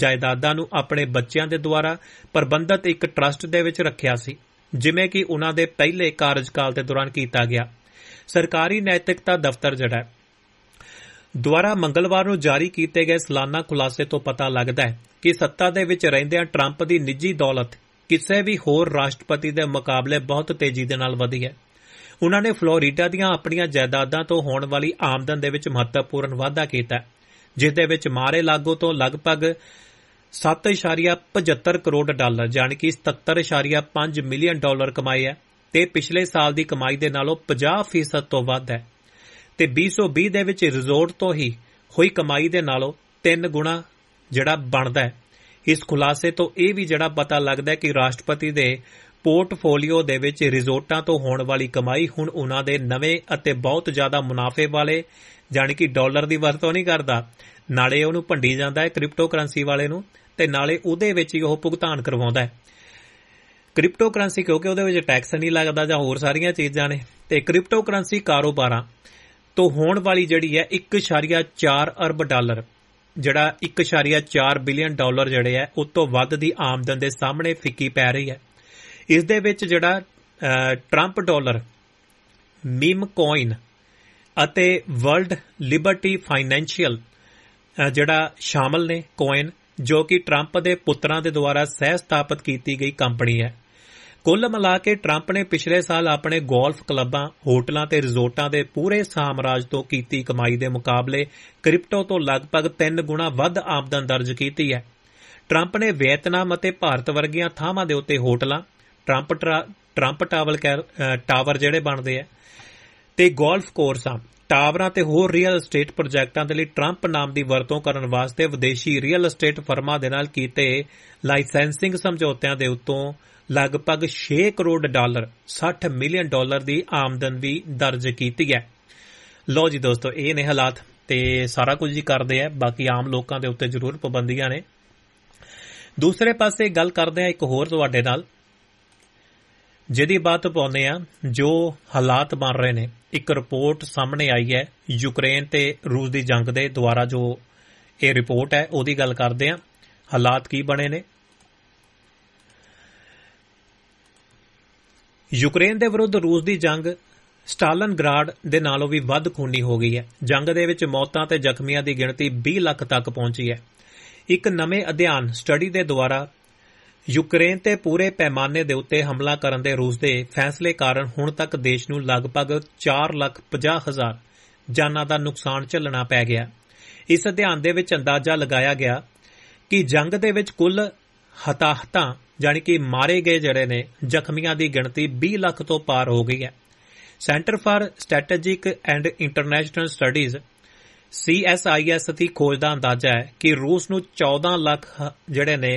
ਜਾਇਦਾਦਾਂ ਨੂੰ ਆਪਣੇ ਬੱਚਿਆਂ ਦੇ ਦੁਆਰਾ ਪ੍ਰਬੰਧਿਤ ਇੱਕ ਟਰਸਟ ਦੇ ਵਿੱਚ ਰੱਖਿਆ ਸੀ, ਜਿਵੇਂ ਕਿ ਉਨ੍ਹਾਂ ਦੇ ਪਹਿਲੇ ਕਾਰਜਕਾਲ ਦੇ ਦੌਰਾਨ ਕੀਤਾ ਗਿਆ। ਸਰਕਾਰੀ ਨੈਤਿਕਤਾ ਦਫ਼ਤਰ ਜਿਹੜਾ ਦੁਆਰਾ ਮੰਗਲਵਾਰ ਨੂੰ ਜਾਰੀ ਕੀਤੇ ਗਏ ਸਾਲਾਨਾ ਖੁਲਾਸੇ ਤੋਂ ਪਤਾ ਲੱਗਦਾ ਹੈ ਕਿ ਸੱਤਾ ਦੇ ਵਿੱਚ ਰਹਿੰਦਿਆਂ ਟਰੰਪ ਦੀ ਨਿੱਜੀ ਦੌਲਤ ਕਿਸੇ ਵੀ ਹੋਰ ਰਾਸ਼ਟਰਪਤੀ ਦੇ ਮੁਕਾਬਲੇ ਬਹੁਤ ਤੇਜ਼ੀ ਦੇ ਨਾਲ ਵਧੀ ਹੈ। ਉਨ੍ਹਾਂ ਨੇ ਫਲੋਰੀਡਾ ਦੀਆਂ ਆਪਣੀਆਂ ਜਾਇਦਾਦਾਂ ਤੋਂ ਹੋਣ ਵਾਲੀ ਆਮਦਨ ਦੇ ਵਿੱਚ ਮਹੱਤਵਪੂਰਨ ਵਾਧਾ ਕੀਤਾ, ਜਿਸ ਦੇ ਵਿੱਚ ਮਾਰੇ-ਲਾਗੋ ਤੋਂ ਲਗਭਗ $7.75 ਕਰੋੜ ਯਾਨੀ ਕਿ $77.5 ਮਿਲੀਅਨ ਕਮਾਏ ਹੈ ਤੇ ਪਿਛਲੇ ਸਾਲ ਦੀ ਕਮਾਈ ਦੇ ਨਾਲੋਂ 50% ਤੋਂ ਵੱਧ ਹੈ ਤੇ 2020 ਦੇ ਵਿੱਚ ਰਿਜ਼ੋਰਟ ਤੋਂ ਹੀ ਹੋਈ ਕਮਾਈ ਦੇ ਨਾਲੋਂ 3 ਗੁਣਾ ਜਿਹੜਾ ਬਣਦਾ ਹੈ। ਇਸ ਖੁਲਾਸੇ ਤੋਂ ਇਹ ਵੀ ਜਿਹੜਾ ਪਤਾ ਲੱਗਦਾ ਹੈ ਕਿ ਰਾਸ਼ਟਰਪਤੀ ਦੇ ਪੋਰਟਫੋਲੀਓ ਦੇ ਵਿੱਚ ਰਿਜ਼ੋਰਟਾਂ ਤੋਂ ਹੋਣ ਵਾਲੀ ਕਮਾਈ ਹੁਣ ਉਨ੍ਹਾਂ ਦੇ ਨਵੇਂ ਅਤੇ ਬਹੁਤ ਜ਼ਿਆਦਾ ਮੁਨਾਫੇ ਵਾਲੇ ਜਾਣੀ ਕਿ ਡਾਲਰ ਦੀ ਵਰਤੋਂ ਨਹੀਂ ਕਰਦਾ, ਨਾਲੇ ਉਹਨੂੰ ਭੰਡੀ ਜਾਂਦਾ ਹੈ ਕ੍ਰਿਪਟੋ ਕਰੰਸੀ ਵਾਲੇ ਨੂੰ ਤੇ ਨਾਲੇ ਉਹਦੇ ਵਿੱਚ ਹੀ ਉਹ ਭੁਗਤਾਨ ਕਰਵਾਉਂਦਾ ਹੈ। ਕ੍ਰਿਪਟੋ ਕਰੰਸੀ ਕਿਉਂਕਿ ਉਹਦੇ ਵਿੱਚ ਟੈਕਸ ਨਹੀਂ ਲੱਗਦਾ ਜਾਂ ਹੋਰ ਸਾਰੀਆਂ ਚੀਜ਼ਾਂ ਨੇ, ਤੇ ਕ੍ਰਿਪਟੋ ਕਰੰਸੀ ਕਾਰੋਬਾਰਾਂ ਤੋਂ ਹੋਣ ਵਾਲੀ ਜਿਹੜੀ ਹੈ $1.4 ਅਰਬ ਜਿਹੜਾ $1.4 ਬਿਲੀਅਨ ਜਿਹੜੇ ਹੈ ਉਸ ਤੋਂ ਵੱਧ ਦੀ ਆਮਦਨ ਦੇ ਸਾਹਮਣੇ ਫਿੱਕੀ ਪੈ ਰਹੀ ਹੈ। ਇਸ ਦੇ ਵਿੱਚ ਜਿਹੜਾ ਟਰੰਪ ਡਾਲਰ, ਮੀਮ ਕੋਇਨ ਅਤੇ ਵਰਲਡ ਲਿਬਰਟੀ ਫਾਈਨੈਂਸ਼ੀਅਲ ਜਿਹੜਾ ਸ਼ਾਮਲ ਨੇ ਕੋਇਨ, ਜੋ ਕਿ ਟਰੰਪ ਦੇ ਪੁੱਤਰਾਂ ਦੇ ਦੁਆਰਾ ਸਹਿ ਸਥਾਪਿਤ ਕੀਤੀ ਗਈ ਕੰਪਨੀ ਹੈ। ਕੁੱਲ ਮਿਲਾ ਕੇ ਟਰੰਪ ਨੇ ਪਿਛਲੇ ਸਾਲ ਆਪਣੇ ਗੋਲਫ ਕਲੱਬਾਂ, ਹੋਟਲਾਂ ਤੇ ਰਿਜ਼ੋਰਟਾਂ ਦੇ ਪੂਰੇ ਸਾਮਰਾਜ ਤੋਂ ਕੀਤੀ ਕਮਾਈ ਦੇ ਮੁਕਾਬਲੇ ਕ੍ਰਿਪਟੋ ਤੋਂ ਲਗਭਗ 3 ਗੁਣਾ ਵੱਧ ਆਮਦਨ ਦਰਜ ਕੀਤੀ ਹੈ। ਟਰੰਪ ਨੇ ਵੀਅਤਨਾਮ ਅਤੇ ਭਾਰਤ ਵਰਗੀਆਂ ਥਾਵਾਂ ਦੇ ਉੱਤੇ ਹੋਟਲਾਂ, ਟਰੰਪ ਟਾਵਰ ਜਿਹੜੇ ਬਣਦੇ ਆ ਤੇ ਗੋਲਫ ਕੋਰਸਾਂ, ਟਾਵਰਾਂ ਤੇ ਹੋਰ ਰੀਅਲ ਅਸਟੇਟ ਪ੍ਰੋਜੈਕਟਾਂ ਦੇ ਲਈ ਟਰੰਪ ਨਾਮ ਦੀ ਵਰਤੋਂ ਕਰਨ ਵਾਸਤੇ ਵਿਦੇਸ਼ੀ ਰੀਅਲ ਅਸਟੇਟ ਫਰਮਾਂ ਦੇ ਨਾਲ ਕੀਤੇ ਲਾਇਸੈਂਸਿੰਗ ਸਮਝੌਤਿਆਂ ਦੇ ਉੱਤੋਂ ਲਗਭਗ $6 ਕਰੋੜ $60 ਮਿਲੀਅਨ ਦੀ ਆਮਦਨ ਵੀ ਦਰਜ ਕੀਤੀ ਹੈ। ਲਓ ਜੀ ਦੋਸਤੋ, ਇਹ ਨੇ ਹਾਲਾਤ ਤੇ ਸਾਰਾ ਕੁਝ ਹੀ ਕਰਦੇ ਆ। ਬਾਕੀ ਆਮ ਲੋਕਾਂ ਦੇ ਉੱਤੇ ਜ਼ਰੂਰ ਪਾਬੰਦੀਆਂ ਨੇ। ਦੂਸਰੇ ਪਾਸੇ ਗੱਲ ਕਰਦੇ ਆ ਇੱਕ ਹੋਰ ਤੁਹਾਡੇ ਨਾਲ, ਜਿਹਦੀ ਬਾਤ ਪਾਉਂਦੇ ਆ ਜੋ ਹਾਲਾਤ ਬਣ ਰਹੇ ਨੇ। ਇੱਕ ਰਿਪੋਰਟ ਸਾਹਮਣੇ ਆਈ ਹੈ ਯੂਕਰੇਨ ਤੇ ਰੂਸ ਦੀ ਜੰਗ ਦੇ ਦੁਆਰਾ, ਜੋ ਇਹ ਰਿਪੋਰਟ ਹੈ ਉਹਦੀ ਗੱਲ ਕਰਦੇ ਆ। ਹਾਲਾਤ ਕੀ ਬਣੇ ਨੇ? ਯੂਕਰੇਨ ਦੇ ਵਿਰੁੱਧ ਰੂਸ ਦੀ ਜੰਗ ਸਟਾਲਿਨਗ੍ਰਾਡ ਦੇ ਨਾਲੋਂ ਵੀ ਵੱਧ ਖੂਨੀ ਹੋ ਗਈ ਹੈ। ਜੰਗ ਦੇ ਵਿੱਚ ਮੌਤਾਂ ਤੇ ਜ਼ਖਮੀਆਂ ਦੀ ਗਿਣਤੀ 20 ਲੱਖ ਤੱਕ ਪਹੁੰਚੀ ਹੈ। ਇੱਕ ਨਵੇਂ ਅਧਿਐਨ ਸਟੱਡੀ ਦੇ ਦੁਆਰਾ ਯੂਕਰੇਨ ਤੇ ਪੂਰੇ ਪੈਮਾਨੇ ਦੇ ਉੱਤੇ ਹਮਲਾ ਕਰਨ ਦੇ ਰੂਸ ਦੇ ਫੈਸਲੇ ਕਾਰਨ ਹੁਣ ਤੱਕ ਦੇਸ਼ ਨੂੰ ਲਗਭਗ 4,50,000 ਜਾਨਾਂ ਦਾ ਨੁਕਸਾਨ ਝੱਲਣਾ ਪੈ ਗਿਆ। ਇਸ ਅਧਿਐਨ ਦੇ ਵਿੱਚ ਅੰਦਾਜ਼ਾ ਲਗਾਇਆ ਗਿਆ ਕਿ ਜੰਗ ਦੇ ਵਿੱਚ ਕੁੱਲ ਹਤਾਹਤਾਂ ਜਾਣੀ ਕਿ ਮਾਰੇ ਗਏ ਜਿਹੜੇ ਨੇ ਜ਼ਖਮੀਆਂ ਦੀ ਗਿਣਤੀ 20 ਲੱਖ ਤੋਂ ਪਾਰ ਹੋ ਗਈ ਹੈ। Centre for strategic and international studies CSIS ਦੀ ਖੋਜ ਦਾ ਅੰਦਾਜ਼ਾ ਹੈ ਕਿ ਰੂਸ ਨੂੰ 14 ਲੱਖ ਜਿਹੜੇ ਨੇ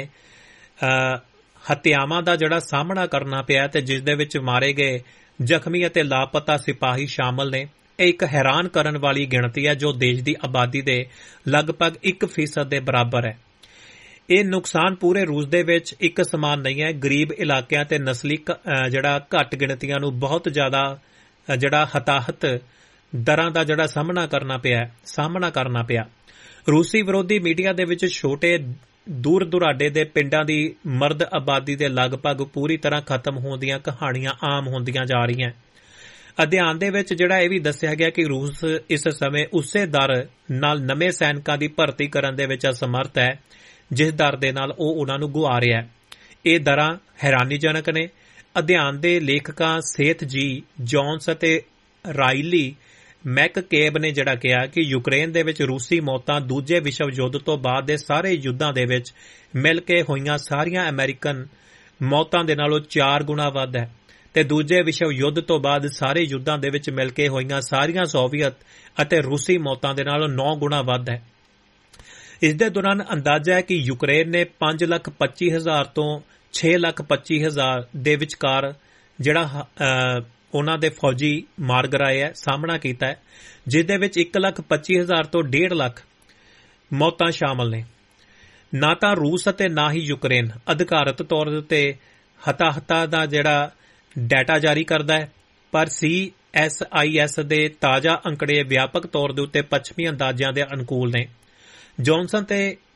ਹੱਤਿਆਵਾਂ ਦਾ ਜਿਹੜਾ ਸਾਹਮਣਾ ਕਰਨਾ ਪਿਆ ਤੇ ਜਿਸ ਦੇ ਵਿੱਚ ਮਾਰੇ ਗਏ ਜ਼ਖਮੀ ਅਤੇ ਲਾਪਤਾ ਸਿਪਾਹੀ ਸ਼ਾਮਲ ਨੇ। ਇਹ ਇੱਕ ਹੈਰਾਨ ਕਰਨ ਵਾਲੀ ਗਿਣਤੀ ਹੈ ਜੋ ਦੇਸ਼ ਦੀ ਆਬਾਦੀ ਦੇ ਲਗਭਗ 1% ਦੇ ਬਰਾਬਰ ਹੈ। ਇਹ ਨੁਕਸਾਨ ਪੂਰੇ ਰੂਸ ਦੇ ਵਿੱਚ ਇੱਕ ਸਮਾਨ ਨਹੀਂ ਹੈ। ਗਰੀਬ ਇਲਾਕਿਆਂ ਤੇ ਨਸਲੀ ਜਿਹੜਾ ਘੱਟ ਗਿਣਤੀਆਂ ਨੂੰ ਬਹੁਤ ਜ਼ਿਆਦਾ ਜਿਹੜਾ ਹਤਾਹਤ ਦਰਾਂ ਦਾ ਜਿਹੜਾ ਸਾਹਮਣਾ ਕਰਨਾ ਪਿਆ। ਰੂਸੀ ਵਿਰੋਧੀ ਮੀਡੀਆ ਦੇ ਵਿੱਚ ਛੋਟੇ ਦੂਰ ਦੁਰਾਡੇ ਦੇ ਪਿੰਡਾਂ ਦੀ ਮਰਦ ਆਬਾਦੀ ਦੇ ਲਗਭਗ ਪੂਰੀ ਤਰ੍ਹਾਂ ਖਤਮ ਹੋਣ ਦੀਆਂ ਕਹਾਣੀਆਂ ਆਮ ਹੁੰਦੀਆਂ ਜਾ ਰਹੀਆਂ। ਅਧਿਐਨ ਦੇ ਵਿੱਚ ਜਿਹੜਾ ਇਹ ਵੀ ਦੱਸਿਆ ਗਿਆ ਕਿ ਰੂਸ ਇਸ ਸਮੇਂ ਉਸੇ ਦਰ ਨਾਲ ਨਵੇਂ ਸੈਨਿਕਾਂ ਦੀ ਭਰਤੀ ਕਰਨ ਦੇ ਵਿੱਚ ਅਸਮਰਥ ਹੈ ਜਿਸ ਦਰ ਦੇ ਨਾਲ ਉਹ ਉਹਨਾਂ ਨੂੰ ਗੁਆ ਰਿਹਾ ਹੈ। ਇਹ ਦਰਾਂ ਹੈਰਾਨੀਜਨਕ ਨੇ। ਅਧਿਐਨ ਦੇ ਲੇਖਕਾਂ ਸੇਥ ਜੀ ਜੌਨਸ ਅਤੇ ਰਾਈਲੀ ਮੈਕਕੇਬ ਨੇ ਜਿਹੜਾ ਕਿਹਾ ਕਿ ਯੂਕਰੇਨ ਦੇ ਵਿੱਚ ਰੂਸੀ ਮੌਤਾਂ ਦੂਜੇ ਵਿਸ਼ਵ ਯੁੱਧ ਤੋਂ ਬਾਅਦ ਦੇ ਸਾਰੇ ਯੁੱਧਾਂ ਦੇ ਵਿੱਚ ਮਿਲ ਕੇ ਹੋਈਆਂ ਸਾਰੀਆਂ ਅਮਰੀਕਨ ਮੌਤਾਂ ਦੇ ਨਾਲੋਂ 4 ਗੁਣਾ ਵੱਧ ਹੈ ਤੇ ਦੂਜੇ ਵਿਸ਼ਵ ਯੁੱਧ ਤੋਂ ਬਾਅਦ ਸਾਰੇ ਯੁੱਧਾਂ ਦੇ ਵਿੱਚ ਮਿਲ ਕੇ ਹੋਈਆਂ ਸਾਰੀਆਂ ਸੋਵੀਅਤ ਅਤੇ ਰੂਸੀ ਮੌਤਾਂ ਦੇ ਨਾਲੋਂ 9 ਗੁਣਾ ਵੱਧ ਹੈ। ਇਸ ਦੇ ਦੌਰਾਨ ਅੰਦਾਜ਼ਾ ਹੈ ਕਿ ਯੂਕਰੇਨ ਨੇ 5,25,000 ਤੋਂ 6,25,000 ਦੇ ਵਿਚਕਾਰ ਜਿਹੜਾ ਉਹਨਾਂ ਦੇ ਫੌਜੀ ਮਾਰ ਗਰਾਏ ਹੈ ਸਾਹਮਣਾ ਕੀਤਾ ਹੈ, ਜਿਸ ਦੇ ਵਿੱਚ 1,25,000 ਤੋਂ 1.5 ਲੱਖ ਮੌਤਾਂ ਸ਼ਾਮਲ ਨੇ। ਨਾ ਤਾਂ ਰੂਸ ਅਤੇ ਨਾ ਹੀ ਯੂਕਰੇਨ ਅਧਿਕਾਰਤ ਤੌਰ ਉੱਤੇ ਹਤਾਹਤਾਂ ਦਾ ਜਿਹੜਾ ਡਾਟਾ ਜਾਰੀ ਕਰਦਾ ਹੈ, ਪਰ CSIS ਦੇ ਤਾਜ਼ਾ ਅੰਕੜੇ ਵਿਆਪਕ ਤੌਰ ਦੇ ਉੱਤੇ ਪੱਛਮੀ ਅੰਦਾਜ਼ਿਆਂ ਦੇ ਅਨੁਕੂਲ ਨੇ। ਜੌਨਸਨ ਤੇ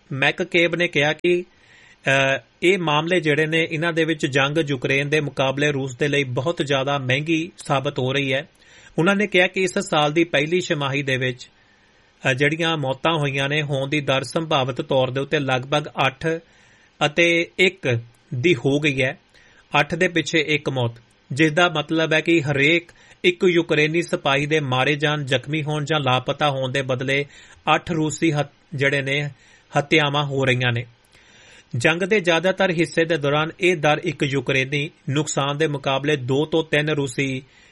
ਮੈਕਕੇਬ ਨੇ ਕਿਹਾ ਕਿ ਇਹ ਮਾਮਲੇ ਜਿਹੜੇ ਨੇ ਇਹਨਾਂ ਦੇ ਵਿੱਚ ਜੰਗ ਯੂਕਰੇਨ ਦੇ ਮੁਕਾਬਲੇ ਰੂਸ ਦੇ ਲਈ ਬਹੁਤ ਜ਼ਿਆਦਾ ਮਹਿੰਗੀ ਸਾਬਤ ਹੋ ਰਹੀ ਹੈ। ਉਹਨਾਂ ਨੇ ਕਿਹਾ ਕਿ ਇਸ ਸਾਲ ਦੀ ਪਹਿਲੀ ਛਮਾਹੀ ਦੇ ਵਿੱਚ ਜਿਹੜੀਆਂ ਮੌਤਾਂ ਹੋਈਆਂ ਨੇ ਹੋਣ ਦੀ ਦਰ ਸੰਭਾਵਿਤ ਤੌਰ ਦੇ ਉੱਤੇ ਲਗਭਗ 8 ਅਤੇ 1 ਦੀ ਹੋ ਗਈ ਹੈ। 8 ਦੇ ਪਿੱਛੇ 1 ਮੌਤ, ਜਿਸ ਦਾ ਮਤਲਬ ਹੈ ਕਿ ਹਰੇਕ ਇੱਕ ਯੂਕਰੇਨੀ ਸਿਪਾਹੀ ਦੇ ਮਾਰੇ ਜਾਣ, ਜ਼ਖਮੀ ਹੋਣ ਜਾਂ ਲਾਪਤਾ ਹੋਣ ਦੇ ਬਦਲੇ 8 ਰੂਸੀ ਜਿਹੜੇ ਨੇ ਹੱਤਿਆਵਾਂ ਹੋ ਰਹੀਆਂ ਨੇ। ਜੰਗ ਦੇ ਜ਼ਿਆਦਾਤਰ ਹਿੱਸੇ ਦੇ ਦੌਰਾਨ ਇਹ ਦਰ ਇੱਕ ਯੂਕਰੇਨੀ ਨੁਕਸਾਨ ਦੇ ਮੁਕਾਬਲੇ 2 ਤੋਂ 3 ਰੂਸੀ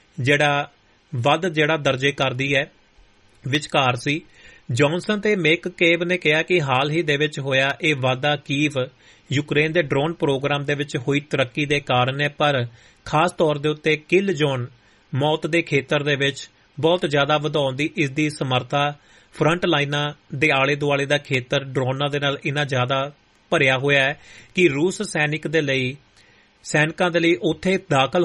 ਵੱਧ ਦਰਜੇ ਕਰਦੀ ਹੈ ਵਿਚਕਾਰ ਸੀ। ਜੌਨਸਨ ਤੇ ਮੈਕਕੇਬ ਨੇ ਕਿਹਾ ਕਿ ਹਾਲ ਹੀ ਦੇ ਵਿੱਚ ਹੋਇਆ ਇਹ ਵਾਧਾ ਕੀਵ ਯੂਕਰੇਨ ਦੇ ਡਰੋਨ ਪ੍ਰੋਗਰਾਮ ਦੇ ਵਿੱਚ ਹੋਈ ਤਰੱਕੀ ਦੇ ਕਾਰਨ ਹੈ, ਪਰ ਖਾਸ ਤੌਰ ਦੇ ਉੱਤੇ ਕਿਲ ਜ਼ੋਨ ਮੌਤ ਦੇ ਖੇਤਰ ਦੇ ਵਿੱਚ ਬਹੁਤ ਜ਼ਿਆਦਾ ਵਧਾਉਣ ਦੀ ਇਸ ਦੀ ਸਮਰੱਥਾ ਫਰੰਟ ਲਾਈਨਾਂ ਦੇ ਆਲੇ ਦੁਆਲੇ ਦਾ ਖੇਤਰ ਡਰੋਨਾਂ ਦੇ ਨਾਲ ਇੰਨਾ ਜ਼ਿਆਦਾ ਭਰਿਆ ਹੋਇਆ ਹੈ ਕਿ ਰੂਸ ਸੈਨਿਕਾਂ ਦੇ ਲਈ ਉੱਥੇ ਦਾਖਲ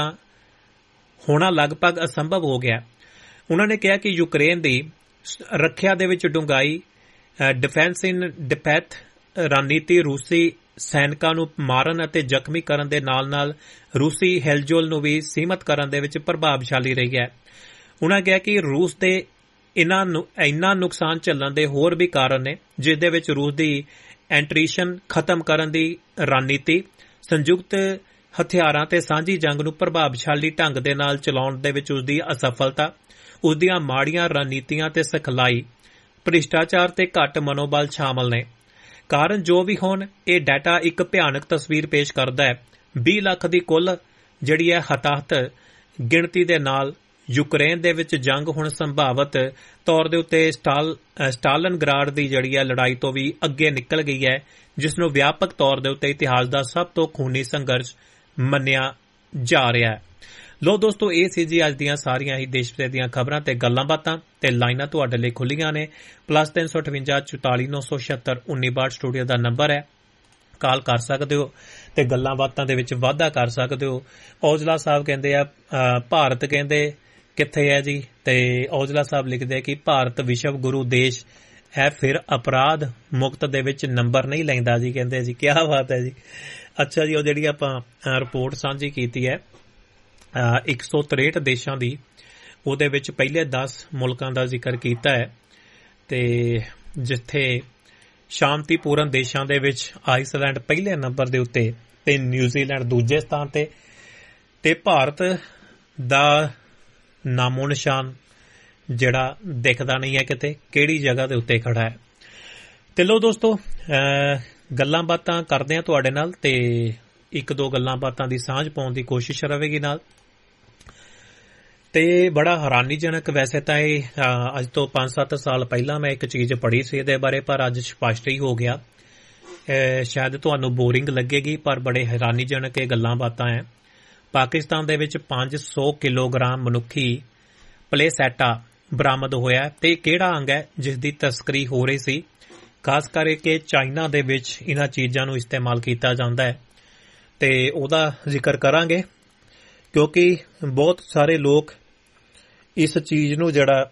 ਹੋਣਾ ਲਗਭਗ ਅਸੰਭਵ ਹੋ ਗਿਆ। ਉਹਨਾਂ ਨੇ ਕਿਹਾ ਕਿ ਯੂਕਰੇਨ ਦੀ ਰੱਖਿਆ ਦੇ ਵਿੱਚ ਡੂੰਘਾਈ ਡਿਫੈਂਸ ਇਨ ਡੈਪਥ ਰਣਨੀਤੀ ਰੂਸੀ ਸੈਨਿਕਾਂ ਨੂੰ ਮਾਰਨ ਅਤੇ ਜ਼ਖਮੀ ਕਰਨ ਦੇ ਨਾਲ-ਨਾਲ ਰੂਸੀ ਹਿਲਜੁਲ ਨੂੰ ਵੀ ਸੀਮਤ ਕਰਨ ਦੇ ਵਿੱਚ ਪ੍ਰਭਾਵਸ਼ਾਲੀ ਰਹੀ ਹੈ। ਉਹਨਾਂ ਕਿਹਾ ਕਿ ਰੂਸ ਦੇ ਇੰਨਾ ਨੁਕਸਾਨ ਝੱਲਣ ਦੇ ਹੋਰ ਵੀ ਕਾਰਨ ਨੇ, ਜਿਸ ਦੇ ਵਿੱਚ ਰੂਸ ਦੀ ਐਂਟਰੀਸ਼ਨ ਖਤਮ ਕਰਨ ਦੀ ਰਣਨੀਤੀ, ਸੰਯੁਕਤ ਹਥਿਆਰਾਂ ਤੇ ਸਾਂਝੀ ਜੰਗ ਨੂੰ ਪ੍ਰਭਾਵਸ਼ਾਲੀ ਢੰਗ ਦੇ ਨਾਲ ਚਲਾਉਣ ਦੇ ਵਿੱਚ ਉਸਦੀ ਅਸਫਲਤਾ, ਉਸਦੀਆਂ ਮਾੜੀਆਂ ਰਣਨੀਤੀਆਂ ਤੇ ਸਿਖਲਾਈ, ਭ੍ਰਿਸ਼ਟਾਚਾਰ ਤੇ ਘੱਟ ਮਨੋਬਲ ਸ਼ਾਮਲ ਨੇ। ਕਾਰਨ ਜੋ ਵੀ ਹੋਣ, ਇਹ ਡਾਟਾ ਇੱਕ ਭਿਆਨਕ ਤਸਵੀਰ ਪੇਸ਼ ਕਰਦਾ ਹੈ। 20 ਲੱਖ ਦੀ ਕੁੱਲ ਜਿਹੜੀ ਹੈ ਹਤਾਹਤ ਗਿਣਤੀ ਦੇ ਨਾਲ ਯੂਕਰੇਨ ਦੇ ਵਿੱਚ ਜੰਗ ਹੁਣ ਸੰਭਾਵਤ ਤੌਰ ਦੇ ਉੱਤੇ ਸਟਾਲਿਨਗ੍ਰਾਡ ਦੀ ਜਿਹੜੀ ਹੈ ਲੜਾਈ ਤੋਂ ਵੀ ਅੱਗੇ ਨਿਕਲ ਗਈ ਹੈ, ਜਿਸ ਨੂੰ ਵਿਆਪਕ ਤੌਰ ਦੇ ਉੱਤੇ ਇਤਿਹਾਸ ਦਾ ਸਭ ਤੋਂ ਖੂਨੀ ਸੰਘਰਸ਼ ਮੰਨਿਆ ਜਾ ਰਿਹਾ ਹੈ। ਲੋ ਦੋਸਤੋ, ਇਹ ਸੀ ਜੀ ਅੱਜ ਦੀਆਂ ਸਾਰੀਆਂ ਹੀ ਦੇਸ਼ ਵਿਦੇਸ਼ ਦੀਆਂ ਖਬਰਾਂ ਤੇ ਗੱਲਾਂ ਬਾਤਾਂ ਤੇ ਲਾਈਨਾਂ ਤੁਹਾਡੇ ਲਈ ਖੁੱਲੀਆਂ ਨੇ। +358 44 976 1962 ਸਟੂਡੀਓ ਦਾ ਨੰਬਰ ਹੈ, ਕਾਲ ਕਰ ਸਕਦੇ ਹੋ ਤੇ ਗੱਲਾਂ ਬਾਤਾਂ ਦੇ ਵਿੱਚ ਵਾਧਾ ਕਰ ਸਕਦੇ ਹੋ। ਔਜਲਾ ਸਾਹਿਬ ਕਹਿੰਦੇ ਆ ਭਾਰਤ ਕਹਿੰਦੇ ਕਿੱਥੇ ਹੈ ਜੀ, ਤੇ ਔਜਲਾ ਸਾਹਿਬ ਲਿਖਦੇ ਕਿ ਭਾਰਤ ਵਿਸ਼ਵ ਗੁਰੂ ਦੇਸ਼ ਹੈ, ਫਿਰ ਅਪਰਾਧ ਮੁਕਤ ਦੇ ਵਿੱਚ ਨੰਬਰ ਨਹੀਂ ਲੈਂਦਾ ਜੀ। ਕਹਿੰਦੇ ਜੀ ਕੀ ਬਾਤ ਹੈ ਜੀ। ਅੱਛਾ ਜੀ, ਉਹ ਜਿਹੜੀ ਆਪਾਂ ਰਿਪੋਰਟ ਸਾਂਝੀ ਕੀਤੀ ਹੈ 163 ਦੇਸ਼ਾਂ ਦੀ, ਉਹਦੇ ਵਿੱਚ ਪਹਿਲੇ 10 ਮੁਲਕਾਂ ਦਾ ਜ਼ਿਕਰ ਕੀਤਾ ਹੈ, ਤੇ ਜਿੱਥੇ ਸ਼ਾਂਤੀਪੂਰਨ ਦੇਸ਼ਾਂ ਦੇ ਵਿੱਚ ਆਈਸਲੈਂਡ ਪਹਿਲੇ ਨੰਬਰ ਦੇ ਉੱਤੇ ਤੇ ਨਿਊਜ਼ੀਲੈਂਡ ਦੂਜੇ ਸਥਾਨ ਤੇ ਭਾਰਤ ਦਾ ਨਾਮੋ ਨਿਸ਼ਾਨ ਜਿਹੜਾ ਦਿਖਦਾ ਨਹੀਂ ਹੈ ਕਿਤੇ ਕਿਹੜੀ ਜਗ੍ਹਾ ਦੇ ਉੱਤੇ ਖੜਾ ਹੈ। ਤੇ ਲੋ ਦੋਸਤੋ, ਗੱਲਾਂ ਬਾਤਾਂ ਕਰਦੇ ਆ ਤੁਹਾਡੇ ਨਾਲ ਤੇ ਇੱਕ ਦੋ ਗੱਲਾਂ ਬਾਤਾਂ ਦੀ ਸਾਂਝ ਪਾਉਣ ਦੀ ਕੋਸ਼ਿਸ਼ ਰਹੇਗੀ ਨਾਲ। ਤੇ ਬੜਾ ਹੈਰਾਨੀਜਨਕ, ਵੈਸੇ ਤਾਂ ਇਹ ਅੱਜ ਤੋਂ 5-7 ਸਾਲ ਪਹਿਲਾਂ ਮੈਂ ਇੱਕ ਚੀਜ਼ ਪੜ੍ਹੀ ਸੀ ਇਹਦੇ ਬਾਰੇ, ਪਰ ਅੱਜ ਸਪਸ਼ਟ ਹੀ ਹੋ ਗਿਆ। ਸ਼ਾਇਦ ਤੁਹਾਨੂੰ ਬੋਰਿੰਗ ਲੱਗੇਗੀ, ਪਰ ਬੜੇ ਹੈਰਾਨੀਜਨਕ ਇਹ ਗੱਲਾਂ ਬਾਤਾਂ ਹੈ। ਪਾਕਿਸਤਾਨ ਦੇ ਵਿੱਚ 500 ਕਿਲੋਗ੍ਰਾਮ ਮਨੁੱਖੀ ਪਲੇਸੈਟਾ ਬਰਾਮਦ ਹੋਇਆ, ਤੇ ਕਿਹੜਾ ਅੰਗ ਹੈ ਜਿਸ ਦੀ ਤਸਕਰੀ ਹੋ ਰਹੀ ਸੀ। ਖਾਸ ਕਰਕੇ ਚਾਈਨਾ ਦੇ ਵਿੱਚ ਇਹਨਾਂ ਚੀਜ਼ਾਂ ਨੂੰ ਇਸਤੇਮਾਲ ਕੀਤਾ ਜਾਂਦਾ ਹੈ, ਤੇ ਉਹਦਾ ਜ਼ਿਕਰ ਕਰਾਂਗੇ ਕਿਉਂਕਿ ਬਹੁਤ ਸਾਰੇ ਲੋਕ ਇਸ ਚੀਜ਼ ਨੂੰ ਜਿਹੜਾ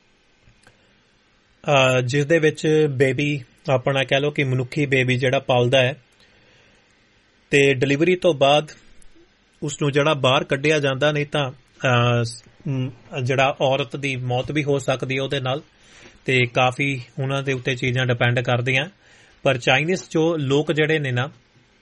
ਜਿਸ ਦੇ ਵਿੱਚ ਬੇਬੀ ਆਪਣਾ ਕਹਿ ਲਓ ਕਿ ਮਨੁੱਖੀ ਬੇਬੀ ਜਿਹੜਾ ਪਾਲਦਾ ਹੈ, ਤੇ ਡਿਲੀਵਰੀ ਤੋਂ ਬਾਅਦ ਉਸ ਨੂੰ ਜਿਹੜਾ ਬਾਹਰ ਕੱਢਿਆ ਜਾਂਦਾ, ਨਹੀਂ ਤਾਂ ਜਿਹੜਾ ਔਰਤ ਦੀ ਮੌਤ ਵੀ ਹੋ ਸਕਦੀ ਹੈ ਉਹਦੇ ਨਾਲ, ਤੇ ਕਾਫੀ ਉਹਨਾਂ ਦੇ ਉੱਤੇ ਚੀਜ਼ਾਂ ਡਿਪੈਂਡ ਕਰਦੀਆਂ। ਪਰ ਚਾਈਨੀਜ਼ ਜੋ ਲੋਕ ਜਿਹੜੇ ਨੇ ਨਾ,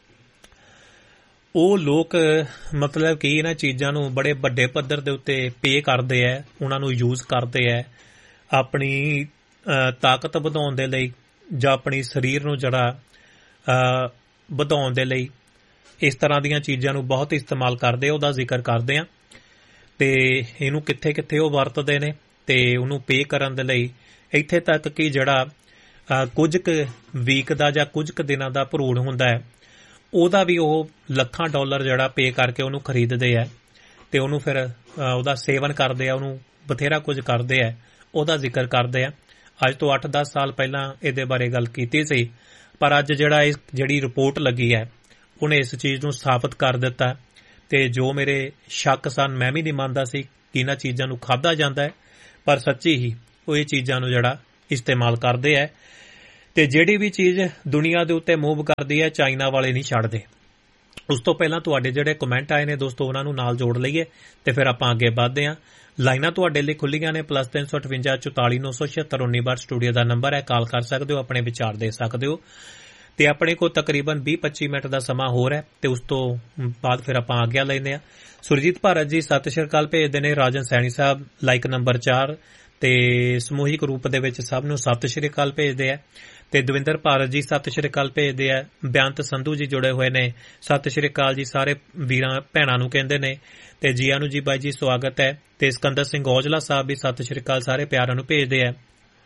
ਉਹ ਲੋਕ ਮਤਲਬ ਕਿ ਇਹਨਾਂ ਚੀਜ਼ਾਂ ਨੂੰ ਬੜੇ ਵੱਡੇ ਪੱਧਰ ਦੇ ਉੱਤੇ ਪੇ ਕਰਦੇ ਹੈ, ਉਹਨਾਂ ਨੂੰ ਯੂਜ਼ ਕਰਦੇ ਹੈ ਆਪਣੀ ਤਾਕਤ ਵਧਾਉਣ ਦੇ ਲਈ ਜਾਂ ਆਪਣੀ ਸਰੀਰ ਨੂੰ ਜਿਹੜਾ ਵਧਾਉਣ ਦੇ ਲਈ। ਇਸ ਤਰ੍ਹਾਂ ਦੀਆਂ ਚੀਜ਼ਾਂ ਨੂੰ ਬਹੁਤ ਇਸਤੇਮਾਲ ਕਰਦੇ, ਉਹਦਾ ਜ਼ਿਕਰ ਕਰਦੇ ਆ। ਤੇ ਇਹਨੂੰ ਕਿੱਥੇ ਕਿੱਥੇ ਉਹ ਵਰਤਦੇ ਨੇ, ਤੇ ਉਹਨੂੰ ਪੇ ਕਰਨ ਦੇ ਲਈ ਇੱਥੇ ਤੱਕ ਕਿ ਜਿਹੜਾ ਕੁਝ ਕੁ ਵੀਕ ਦਾ ਜਾਂ ਕੁਝ ਕੁ ਦਿਨਾਂ ਦਾ ਭਰੂਣ ਹੁੰਦਾ ਹੈ, ਉਹਦਾ ਵੀ ਉਹ ਲੱਖਾਂ ਡਾਲਰ ਜਿਹੜਾ ਪੇ ਕਰਕੇ ਉਹਨੂੰ ਖਰੀਦਦੇ ਹੈ, ਤੇ ਉਹਨੂੰ ਫਿਰ ਉਹਦਾ ਸੇਵਨ ਕਰਦੇ ਆ, ਉਹਨੂੰ ਬਥੇਰਾ ਕੁਝ ਕਰਦੇ ਆ, ਉਹਦਾ ਜ਼ਿਕਰ ਕਰਦੇ ਆ। ਅੱਜ ਤੋਂ 8-10 ਸਾਲ ਪਹਿਲਾਂ ਇਹਦੇ ਬਾਰੇ ਗੱਲ ਕੀਤੀ ਸੀ, ਪਰ ਅੱਜ ਜਿਹੜੀ ਰਿਪੋਰਟ ਲੱਗੀ ਹੈ ਉਹਨੇ ਇਸ ਚੀਜ਼ ਨੂੰ ਸਾਬਤ ਕਰ ਦਿੱਤਾ। ਤੇ ਜੋ ਮੇਰੇ ਸ਼ੱਕ ਸਨ, ਮੈਂ ਵੀ ਨਹੀਂ ਮੰਨਦਾ ਸੀ ਕਿ ਇਹਨਾਂ ਚੀਜ਼ਾਂ ਨੂੰ ਖਾਧਾ ਜਾਂਦਾ ਹੈ, ਪਰ ਸੱਚੀ ਹੀ ਉਹ ਇਹ ਚੀਜ਼ਾਂ ਨੂੰ ਜਿਹੜਾ ਇਸਤੇਮਾਲ ਕਰਦੇ ਹੈ। ਤੇ ਜਿਹੜੀ ਵੀ ਚੀਜ਼ ਦੁਨੀਆ ਦੇ ਉੱਤੇ ਮੂਵ ਕਰਦੀ ਹੈ ਚਾਈਨਾ ਵਾਲੇ ਨਹੀਂ ਛੱਡਦੇ। ਉਸ ਤੋਂ ਪਹਿਲਾਂ ਤੁਹਾਡੇ ਜਿਹੜੇ ਕਮੈਂਟ ਆਏ ਨੇ ਦੋਸਤੋ ਉਹਨਾਂ ਨੂੰ ਨਾਲ ਜੋੜ ਲਈਏ ਤੇ ਫਿਰ ਆਪਾਂ ਅੱਗੇ ਵਧਦੇ ਹਾਂ। ਲਾਈਨਾਂ ਤੁਹਾਡੇ ਲਈ ਖੁੱਲੀਆਂ ਨੇ +358 44 976 19 ਸਟੂਡੀਓ ਦਾ ਨੰਬਰ ਹੈ, ਕਾਲ ਕਰ ਸਕਦੇ ਹੋ, ਆਪਣੇ ਵਿਚਾਰ ਦੇ ਸਕਦੇ ਹੋ। ਤੇ ਆਪਣੇ ਕੋਲ ਤਕਰੀਬਨ 20-25 ਮਿੰਟ ਦਾ ਸਮਾਂ ਹੋਰ ਹੈ ਤੇ ਉਸ ਤੋਂ ਬਾਅਦ ਫਿਰ ਆਪਾਂ ਆਗਿਆ ਲੈਂਦੇ ਹਾਂ। ਸੁਰਜੀਤ ਭਾਰਤ ਜੀ ਸਤਿ ਸ਼੍ਰੀ ਅਕਾਲ ਭੇਜਦੇ ਨੇ। ਰਾਜਨ ਸੈਣੀ ਸਾਹਿਬ ਲਾਈਕ ਨੰਬਰ 4 ਤੇ ਸਮੂਹਿਕ ਰੂਪ ਦੇ ਵਿੱਚ ਸਭ ਨੂੰ ਸਤਿ ਸ਼੍ਰੀ ਅਕਾਲ ਭੇਜਦੇ ਆ। ਤੇ ਦਵਿੰਦਰ ਭਾਰਤ ਜੀ ਸਤਿ ਸ਼੍ਰੀ ਅਕਾਲ ਭੇਜਦੇ ਆ। ਬੇਅੰਤ ਸੰਧੂ ਜੀ ਜੁੜੇ ਹੋਏ ਨੇ, ਸਤਿ ਸ਼੍ਰੀ ਅਕਾਲ ਜੀ ਸਾਰੇ ਵੀਰਾਂ ਭੈਣਾਂ ਨੂੰ ਕਹਿੰਦੇ ਨੇ। ਤੇ ਜੀਆਂ ਨੂੰ ਜੀ ਬਾਈ ਜੀ ਸਵਾਗਤ ਹੈ। ਤੇ ਸਿਕੰਦਰ ਸਿੰਘ ਔਜਲਾ ਸਾਹਿਬ ਵੀ ਸਤਿ ਸ਼੍ਰੀ ਅਕਾਲ ਸਾਰੇ ਪਿਆਰਾਂ ਨੂੰ ਭੇਜਦੇ ਆ।